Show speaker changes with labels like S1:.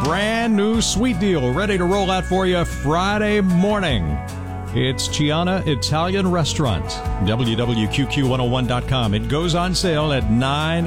S1: brand new sweet deal ready to roll out for you Friday morning. It's Chiana Italian Restaurant, WWQQ101.com. It goes on sale at 9